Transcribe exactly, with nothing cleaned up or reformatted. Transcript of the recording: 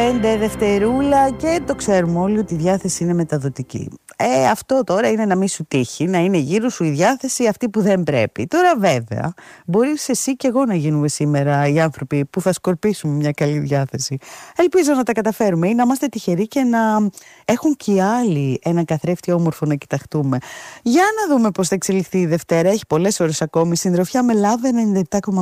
πέντε δευτερούλα και το ξέρουμε όλοι ότι η διάθεση είναι μεταδοτική. Ε, αυτό τώρα είναι να μην σου τύχει, να είναι γύρω σου η διάθεση αυτή που δεν πρέπει. Τώρα βέβαια, μπορείς εσύ και εγώ να γίνουμε σήμερα οι άνθρωποι που θα σκορπίσουμε μια καλή διάθεση. Ελπίζω να τα καταφέρουμε ή να είμαστε τυχεροί και να έχουν και οι άλλοι ένα καθρέφτη όμορφο να κοιταχτούμε. Για να δούμε πώς θα εξελιχθεί η Δευτέρα. Έχει πολλές ώρες ακόμη. Συντροφιά με Love ενενήντα επτά κόμμα